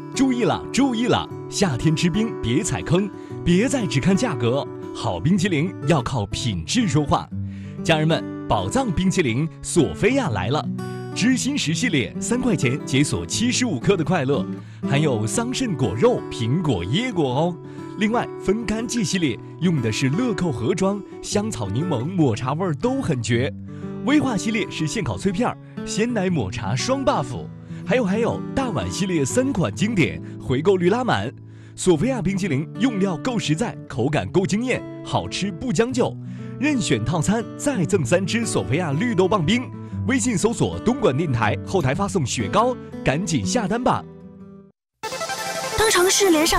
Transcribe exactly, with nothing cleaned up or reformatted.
注意了，注意了！夏天吃冰别踩坑，别再只看价格，好冰淇淋要靠品质说话。家人们，宝藏冰淇淋索菲亚来了，知心石系列三块钱解锁七十五克的快乐，含有桑葚果肉、苹果、椰果哦。另外，分干季系列用的是乐扣盒装，香草柠檬、抹茶味都很绝。威化系列是现烤脆片，鲜奶抹茶双 buff。还有还有，大碗系列三款经典，回购率拉满。索菲亚冰淇淋用料够实在，口感够惊艳，好吃不将就。任选套餐再赠三支索菲亚绿豆棒冰。微信搜索东莞电台，后台发送雪糕，赶紧下单吧。 当城市连上